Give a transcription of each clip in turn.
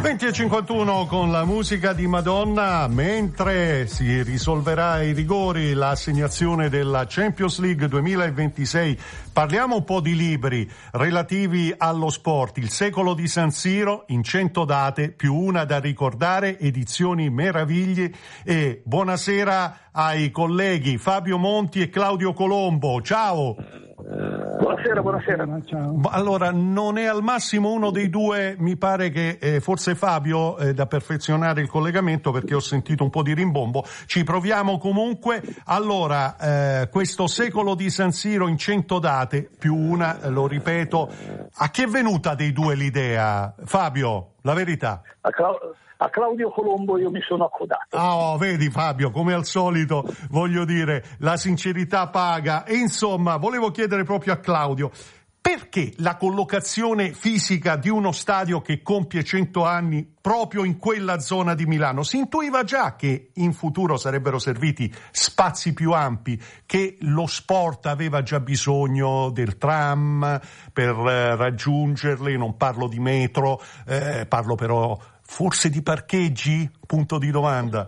20:51 con la musica di Madonna, mentre si risolverà ai rigori l'assegnazione della Champions League 2026. Parliamo un po' di libri relativi allo sport. Il secolo di San Siro in 100 date più una da ricordare, edizioni meraviglie. E buonasera ai colleghi Fabio Monti e Claudio Colombo. Ciao. Buonasera. Ciao. Allora, non è al massimo uno dei due, mi pare che forse Fabio, da perfezionare il collegamento, perché ho sentito un po' di rimbombo. Ci proviamo comunque. Allora, questo secolo di San Siro in 100 date più una, lo ripeto. A chi è venuta dei due l'idea? Fabio, la verità. A Claudio Colombo io mi sono accodato. Vedi Fabio, come al solito, voglio dire, la sincerità paga. E insomma, volevo chiedere proprio a Claudio, perché la collocazione fisica di uno stadio che compie 100 anni proprio in quella zona di Milano? Si intuiva già che in futuro sarebbero serviti spazi più ampi, che lo sport aveva già bisogno del tram per raggiungerli, non parlo di metro, parlo però forse di parcheggi? Punto di domanda.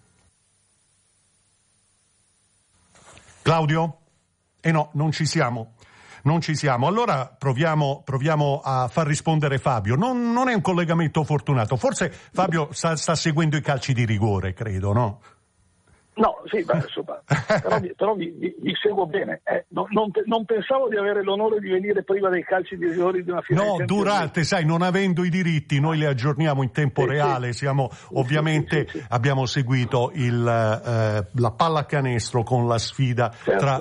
Claudio? No, non ci siamo. Allora proviamo a far rispondere Fabio. Non è un collegamento fortunato. Forse Fabio sta seguendo i calci di rigore, credo, no? No, sì, insomma, però vi seguo bene. Non pensavo di avere l'onore di venire prima dei calci di rigore di una finale. No, durante, sai, non avendo i diritti, noi li aggiorniamo in tempo reale. Siamo ovviamente abbiamo seguito la pallacanestro con la sfida tra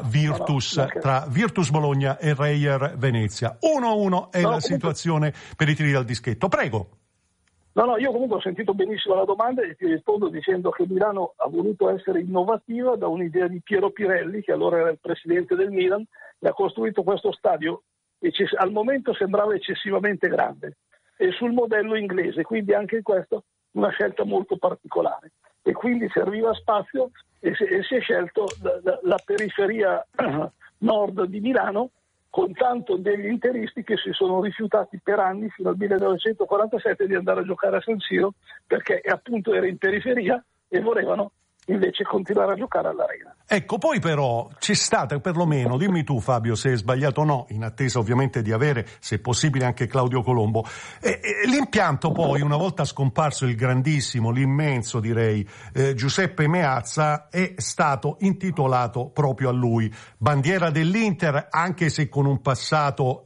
Virtus Bologna e Reyer Venezia. 1-1 è la situazione per i tiri dal dischetto. Prego. No, io comunque ho sentito benissimo la domanda e ti rispondo dicendo che Milano ha voluto essere innovativa da un'idea di Piero Pirelli, che allora era il presidente del Milan, e ha costruito questo stadio al momento sembrava eccessivamente grande e sul modello inglese, quindi anche in questo una scelta molto particolare. E quindi serviva spazio e si è scelto la periferia nord di Milano, con tanto degli interisti che si sono rifiutati per anni, fino al 1947, di andare a giocare a San Siro, perché appunto era in periferia e volevano invece continuare a giocare all'Arena. Ecco, poi però c'è stata perlomeno, dimmi tu Fabio se è sbagliato o no, in attesa ovviamente di avere, se possibile, anche Claudio Colombo. L'impianto poi, una volta scomparso il grandissimo, l'immenso direi, Giuseppe Meazza, è stato intitolato proprio a lui. Bandiera dell'Inter, anche se con un passato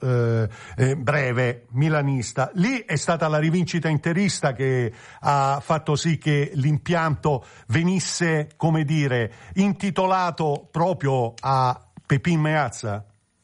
breve, milanista. Lì è stata la rivincita interista che ha fatto sì che l'impianto venisse, come dire, intitolato proprio a Pepin Meazza?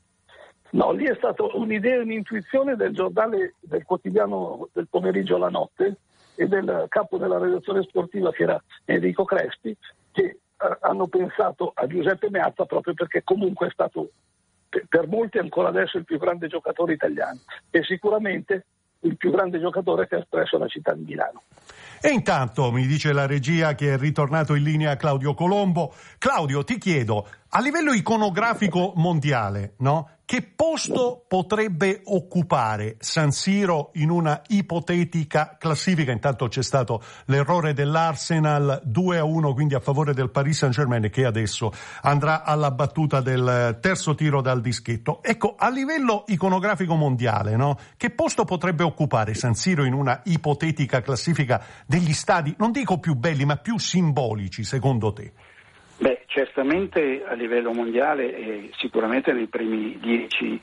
No, lì è stata un'idea, un'intuizione del giornale, del quotidiano del pomeriggio alla notte e del capo della redazione sportiva, che era Enrico Crespi, che hanno pensato a Giuseppe Meazza proprio perché comunque è stato per molti ancora adesso il più grande giocatore italiano e sicuramente il più grande giocatore che ha espresso la città di Milano. E intanto mi dice la regia che è ritornato in linea Claudio Colombo. Claudio, ti chiedo, a livello iconografico mondiale, no? Che posto potrebbe occupare San Siro in una ipotetica classifica? Intanto c'è stato l'errore dell'Arsenal 2-1, quindi a favore del Paris Saint-Germain, che adesso andrà alla battuta del terzo tiro dal dischetto. Ecco, a livello iconografico mondiale, no? Che posto potrebbe occupare San Siro in una ipotetica classifica degli stadi, non dico più belli, ma più simbolici, secondo te? Beh, certamente a livello mondiale e sicuramente nei primi 10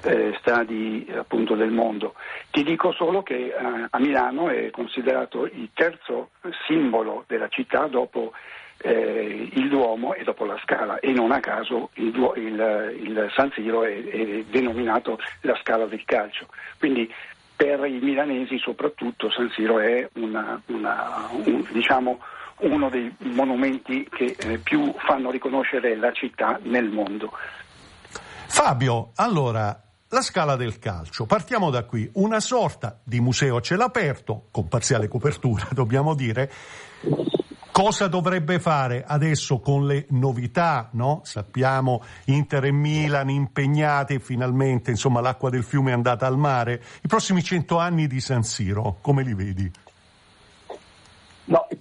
stadi appunto del mondo. Ti dico solo che a Milano è considerato il terzo simbolo della città dopo il Duomo e dopo la Scala, e non a caso il San Siro è denominato la Scala del calcio. Quindi per i milanesi soprattutto San Siro è uno dei monumenti che più fanno riconoscere la città nel mondo. Fabio, allora, la Scala del calcio, partiamo da qui, una sorta di museo a cielo aperto, con parziale copertura, dobbiamo dire. Cosa dovrebbe fare adesso con le novità, no? Sappiamo Inter e Milan impegnati e finalmente, insomma, l'acqua del fiume è andata al mare. I prossimi 100 anni di San Siro, come li vedi?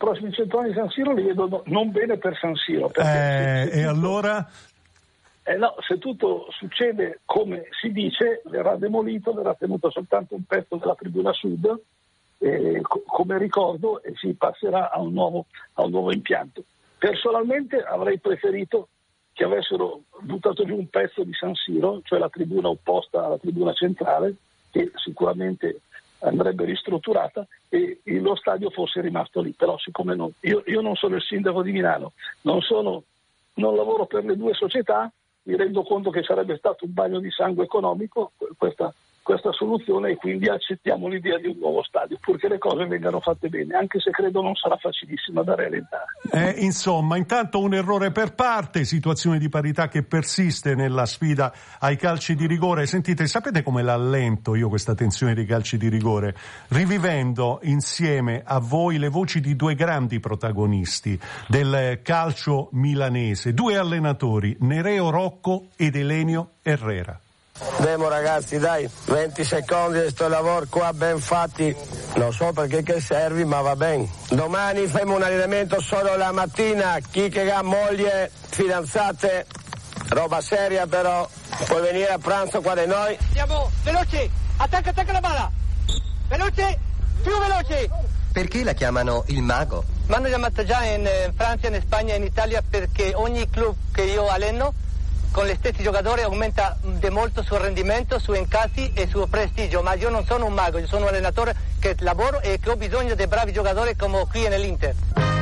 prossimi 100 anni San Siro li vedo non bene per San Siro. E allora? No, se tutto succede come si dice, verrà demolito, verrà tenuto soltanto un pezzo della tribuna sud, come ricordo, e si passerà a un nuovo impianto. Personalmente avrei preferito che avessero buttato giù un pezzo di San Siro, cioè la tribuna opposta alla tribuna centrale, che sicuramente andrebbe ristrutturata, e lo stadio fosse rimasto lì. Però siccome io non sono il sindaco di Milano, non lavoro per le due società, mi rendo conto che sarebbe stato un bagno di sangue economico questa soluzione, e quindi accettiamo l'idea di un nuovo stadio, purché le cose vengano fatte bene, anche se credo non sarà facilissima da realizzare. Insomma, intanto un errore per parte, situazione di parità che persiste nella sfida ai calci di rigore. Sentite, sapete come l'allento io questa tensione dei calci di rigore? Rivivendo insieme a voi le voci di due grandi protagonisti del calcio milanese, due allenatori, Nereo Rocco ed Elenio Herrera. Demo ragazzi, dai, 20 secondi di sto lavoro qua ben fatti, non so perché che servi, ma va bene. Domani faremo un allenamento solo la mattina, chi che ha moglie, fidanzate, roba seria però, puoi venire a pranzo qua da noi. Andiamo, veloci, attacca la palla, veloci, più veloci. Perché la chiamano il mago? Mi hanno chiamato già in Francia, in Spagna, in Italia, perché ogni club che io alleno con gli stessi giocatori aumenta di molto sul rendimento, su incassi e sul prestigio, ma io non sono un mago, io sono un allenatore che lavoro e che ho bisogno di bravi giocatori come qui nell'Inter.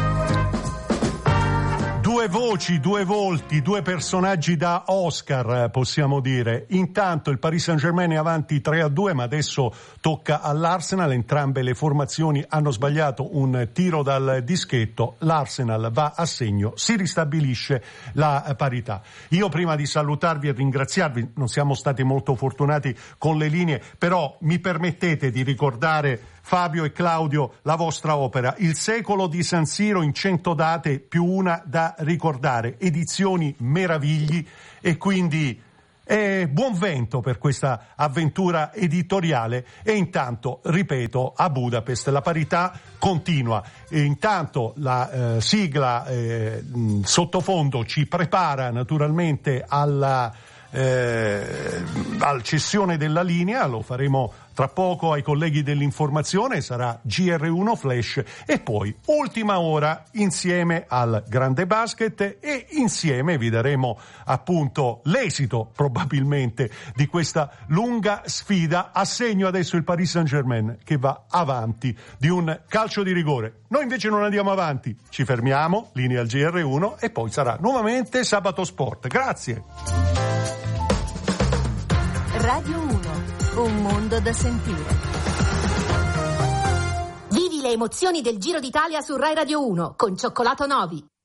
Due voci, due volti, due personaggi da Oscar, possiamo dire. Intanto il Paris Saint-Germain è avanti 3-2, ma adesso tocca all'Arsenal. Entrambe le formazioni hanno sbagliato un tiro dal dischetto. L'Arsenal va a segno, si ristabilisce la parità. Io prima di salutarvi e ringraziarvi, non siamo stati molto fortunati con le linee, però mi permettete di ricordare, Fabio e Claudio, la vostra opera, Il secolo di San Siro in 100 date più una da ricordare, edizioni Meravigli, e quindi buon vento per questa avventura editoriale. E intanto, ripeto, a Budapest la parità continua. E intanto la sigla sottofondo ci prepara naturalmente alla cessione della linea, lo faremo tra poco ai colleghi dell'informazione, sarà GR1 Flash, e poi ultima ora insieme al grande basket, e insieme vi daremo appunto l'esito probabilmente di questa lunga sfida. A segno adesso il Paris Saint-Germain che va avanti di un calcio di rigore. Noi invece non andiamo avanti, ci fermiamo, linea al GR1, e poi sarà nuovamente Sabato Sport. Grazie. Radio 1, un mondo da sentire. Vivi le emozioni del Giro d'Italia su Rai Radio 1 con Cioccolato Novi.